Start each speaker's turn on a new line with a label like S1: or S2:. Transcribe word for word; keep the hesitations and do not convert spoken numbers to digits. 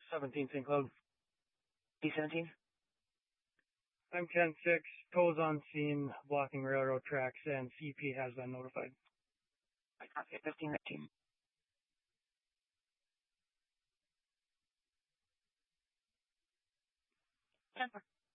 S1: seventeen Saint Cloud.
S2: D seventeen?
S1: I'm ten six, tows on scene, blocking railroad tracks, and C P has been notified.
S2: I copy fifteen nineteen. ten four.